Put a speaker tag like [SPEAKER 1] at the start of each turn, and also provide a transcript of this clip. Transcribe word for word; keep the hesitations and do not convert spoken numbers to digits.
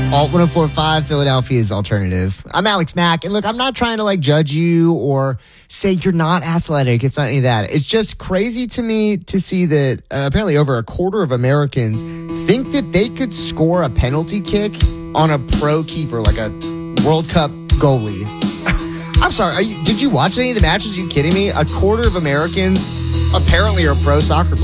[SPEAKER 1] Alt one oh four point five, Philadelphia's alternative. I'm Alex Mack, and look, I'm not trying to like judge you or say you're not athletic. It's not any of that. It's just crazy to me to see that uh, apparently over a quarter of Americans think that they could score a penalty kick on a pro keeper, like a World Cup goalie. I'm sorry, are you, did you watch any of the matches? Are you kidding me? A quarter of Americans apparently are pro soccer players.